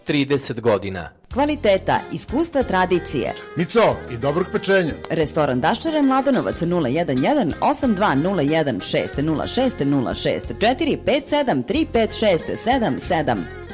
30 godina. Kvaliteta, iskustva, tradicije. Mico i dobrog pečenja. Restoran Daščara Mladenovac 011 8201 606 06 064 57 356 77.